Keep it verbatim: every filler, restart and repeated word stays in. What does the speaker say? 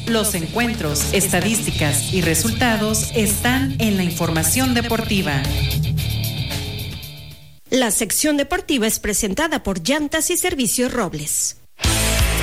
Los encuentros, estadísticas y resultados están en la información deportiva. La sección deportiva es presentada por Llantas y Servicios Robles.